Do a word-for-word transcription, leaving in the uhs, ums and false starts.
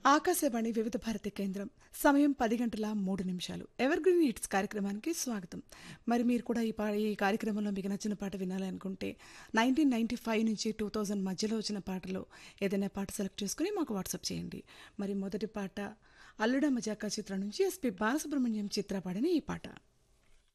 ఆకాశవాణి వివిధ భారతి కేంద్రం సమయం పది గంటల మూడు నిమిషాలు ఎవర్ గ్రీన్ హిట్స్ కార్యక్రమానికి స్వాగతం. మరి మీరు కూడా ఈ పా ఈ కార్యక్రమంలో మీకు నచ్చిన పాట వినాలనుకుంటే నైన్టీన్ నైన్టీ ఫైవ్ నుంచి టూ థౌజండ్ మధ్యలో వచ్చిన పాటలో ఏదైనా పాట సెలెక్ట్ చేసుకుని మాకు వాట్సాప్ చేయండి. మరి మొదటి పాట అల్లుడా మజాకా చిత్రం నుంచి ఎస్పి బాలసుబ్రహ్మణ్యం చిత్ర పాడిన ఈ పాట.